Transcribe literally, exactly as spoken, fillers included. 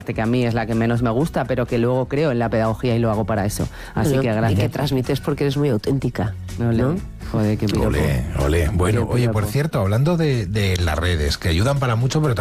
que a mí es la que menos me gusta, pero que luego creo en la pedagogía y lo hago para eso. Así Bueno, que gracias. Y que transmites porque eres muy auténtica, Ole, ¿no? Joder, qué piropo. Ole, ole. Bueno, Qué oye, piropo. por cierto, hablando de, de las redes, que ayudan para mucho, pero